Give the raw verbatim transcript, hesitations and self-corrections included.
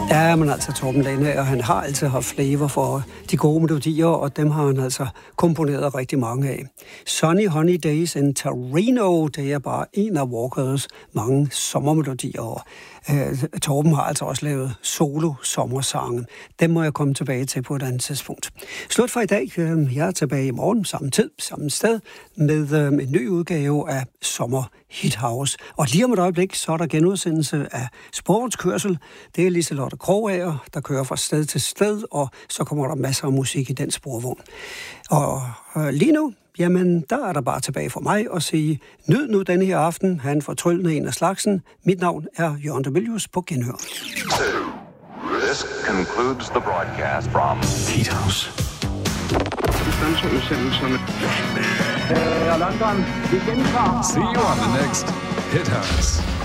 Ja, men altså Torben Lehne, og han har altid haft flavor for de gode melodier, og dem har han altså komponeret rigtig mange af. Sunny Honey Days in Torino, det er bare en af Walkers mange sommermelodier, og øh, Torben har altså også lavet solo-sommersange. Dem må jeg komme tilbage til på et andet tidspunkt. Slut for i dag. Jeg er tilbage i morgen, samme tid, samme sted, med øh, en ny udgave af Sommer Hit House. Og lige om et øjeblik, så er der genudsendelse af Sportskørsel. Det er Liselotte Krogager, der kører fra sted til sted, og så kommer der masser af musik i den sporvogn. Og øh, lige nu, jamen, der er der bare tilbage for mig at sige, nyd nu denne her aften, han fortryllende en af slagsen. Mit navn er Jørgen de Mylius på Genhør. This concludes the broadcast from Hit House. London, vi gentager. See you on the next Hit House.